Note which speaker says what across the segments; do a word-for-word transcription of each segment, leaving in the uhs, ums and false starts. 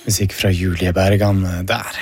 Speaker 1: Musikk fra Julie Bergan der.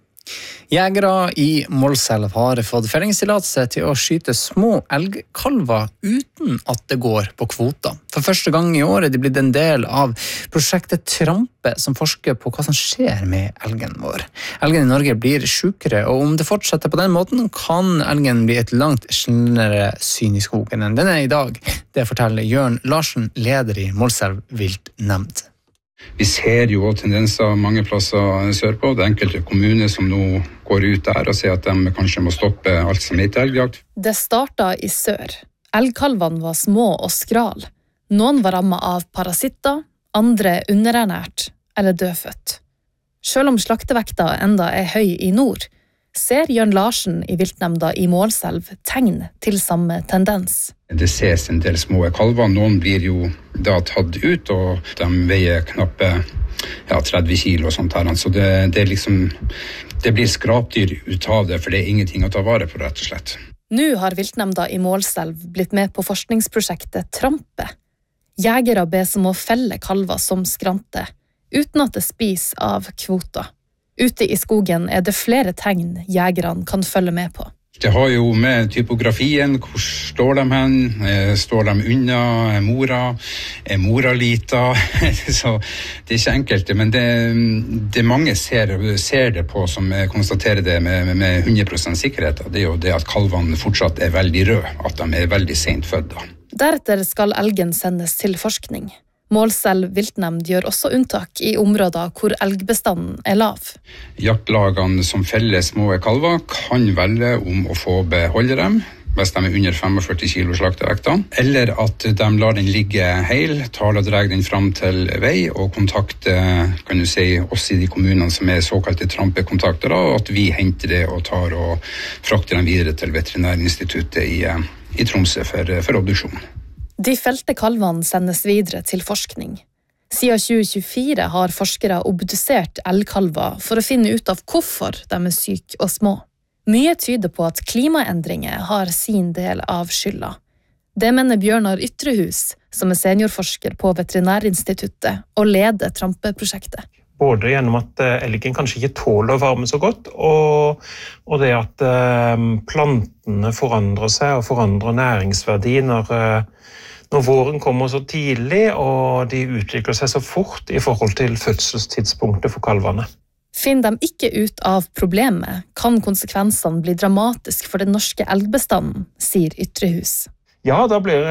Speaker 1: Jegere i Målselv har fått fellingstillatelse til å skyte små elgkalver uten at det går på kvota. For første gang i år er de blitt en del av prosjektet Trampe, som forsker på hva som skjer med elgen vår. Elgen i Norge blir sykere, og om det fortsetter på den måten, kan elgen bli et langt sjeldnere syn i skogen enn den er i dag. Det forteller Jørn Larsen, leder i Målselv viltnemnd.
Speaker 2: Vi ser jo tendenser mange plasser sørpå. Det er enkelte kommuner som nå går ut der og sier at de kanskje må stoppe alt som heter elgjakt.
Speaker 3: Det startet i sør. Elgkalvene var små og skral. Noen var rammet av parasitter, andre underernært eller dødfødt. Selv om slaktevekta enda er høy i nord, ser Jørn Larsen i viltnemnda i Målselv tegn til samme tendens.
Speaker 2: Det ses en del små kalver. Noen blir jo da tatt ut, og de veier knappe ja, tretti kilo og sånt her. Så det, det, liksom, det blir skrapdyr ut av det, for det er ingenting å ta vare på, rett og slett.
Speaker 3: Nå har viltnemnda i Målselv blitt med på forskningsprosjektet Trampe. Jegere bes om å felle kalver som skranter, uten at det spiser av kvota. Ute i skogen er det flere tegn jegerne kan følge med på.
Speaker 2: Det har jo med typografien, hvor står de hen, står de unna mora, er mora lita, så det er ikke enkelt, men det, det mange ser, ser det på som konstaterer det med, med hundre prosent sikkerhet, det er jo det at kalvene fortsatt er veldig røde, at de er veldig sent fødda.
Speaker 3: Deretter skal elgen sendes til forskning. Målselv viltnemnd gjør også unntak i områder hvor elgbestanden er lav.
Speaker 2: Jaktlagene som feller små kalver kan velge om å få beholde dem, hvis de er under førtifem kilo slaktevekta, eller at de lar den ligge heil, tar og drar den fram til vei, og kontakter, kan du si, oss i de kommunene som er såkalte trampekontakter, og at vi henter det og tar og frakter dem videre til Veterinærinstituttet i, i Tromsø for, for obduksjon.
Speaker 3: De felte kalvene sendes videre til forskning. Siden tjue tjuefire har forskere obdusert elgkalver for å finne ut av hvorfor de er syke og små. Mye tyder på at klimaendringer har sin del av skylda. Det mener Bjørnar Ytrehus, som er seniorforsker på Veterinærinstituttet og leder Trampe-prosjektet.
Speaker 4: Både gjennom at elgen kanskje ikke tåler å varme så godt, og, og det at eh, plantene forandrer seg og forandrer næringsverdi når, eh, når våren kommer så tidlig, og de utvikler seg så fort i forhold til fødselstidspunktet for kalvene.
Speaker 3: Finner de ikke ut av problemet, kan konsekvensene bli dramatisk for den norske elgbestanden, sier Ytrehus.
Speaker 4: Ja, da blir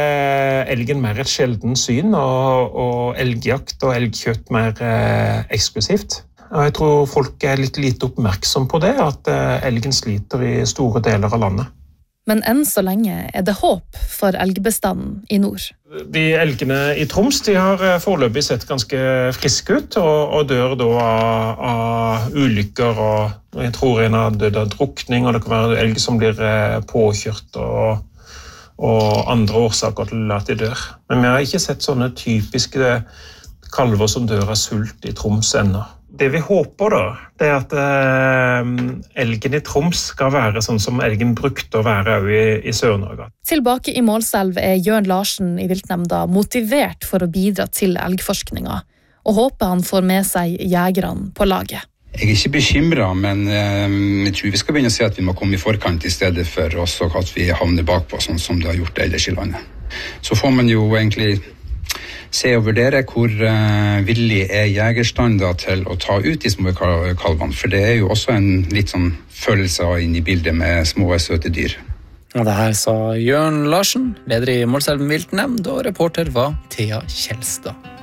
Speaker 4: eh, elgen mer et sjelden syn, og, og elgjakt og elgkjøtt mer eh, eksklusivt. Og jeg tror folk er litt lite oppmerksom på det, at eh, elgen sliter i store deler av landet.
Speaker 3: Men enn så lenge er det håp for elgbestanden i nord.
Speaker 4: De elgene i Troms de har foreløpig sett ganske friske ut, og, og dør da av, av ulykker, og jeg tror en har dødd av drukning, og det kan være elg som blir eh, påkjørt, og og andre årsaker til at de dør. Men vi har ikke sett sånne typiske kalver som dør av sult i Troms ennå. Det vi håper da, det er at eh, elgen i Troms skal være sånn som elgen brukte å være i, i Sør-Norge.
Speaker 3: Tilbake i Målselv er Jørn Larsen i viltnemnda motivert for å bidra til elgforskninga, og håper han får med seg jegerne på laget.
Speaker 2: Jeg er ikke bekymret, men eh, jeg tror vi skal begynne å si at vi må komme i forkant i stedet for også at vi havner bakpå, sånn som det har gjort ellers i landet. Så får man jo egentlig se og vurdere hvor eh, villig er jegerstander til å ta ut de små kalvene, for det er jo også en litt sånn følelse inn i bildet med små søte dyr.
Speaker 1: Og det her sa Jørn Larsen, leder i Målselv viltnemnd, og reporter var Thea Kjelstad.